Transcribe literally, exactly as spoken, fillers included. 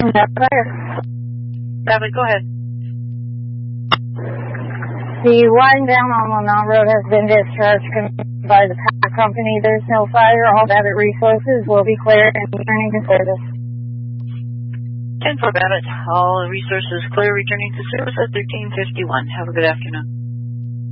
Fire. Traffic, go ahead. The line down on Monot Road has been discharged by the power company. There's no fire. All Babbitt resources will be cleared and returning to service. ten four Babbitt, all resources clear, returning to service at thirteen fifty-one. Have a good afternoon.